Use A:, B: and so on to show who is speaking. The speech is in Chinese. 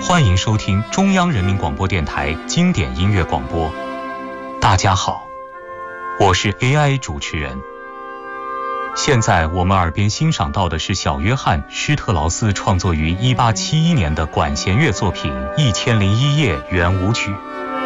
A: 欢迎收听中央人民广播电台经典音乐广播。大家好，我是 AI 主持人。现在我们耳边欣赏到的是小约翰·施特劳斯创作于1871年的管弦乐作品《1001夜圆舞曲》。